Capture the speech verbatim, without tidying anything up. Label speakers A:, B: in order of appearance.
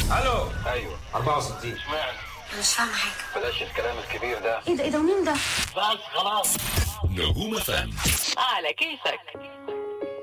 A: الو.
B: ايوه
A: أربعة وستين.
B: اشمعنى؟
C: أنا مش فاهمة حاجة.
B: بلاش الكلام الكبير ده.
C: إيه ده إيه ده ومين ده؟
B: بس خلاص.
D: نجوم فم
E: على كيفك.